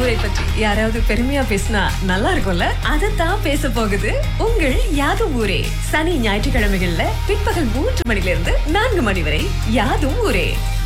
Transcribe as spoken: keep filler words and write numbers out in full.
ஊரை பற்றி யாராவது பெருமையா பேசினா நல்லா இருக்கும்ல? அதைத்தான் பேச போகுது உங்கள் யாதும் ஊரே. சனி ஞாயிற்றுக்கிழமைகள்ல பிற்பகல் மூன்று மணில இருந்து நான்கு மணி வரை யாதும் ஊரே.